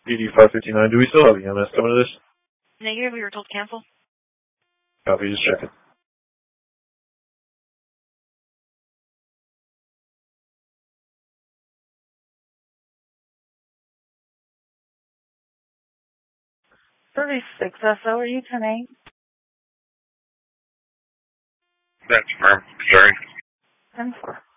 ED559. Do we still have EMS coming to this? Negative, we were told to cancel. Copy, just checking. SO, are you 10-8? That's firm. Sorry. 10-4.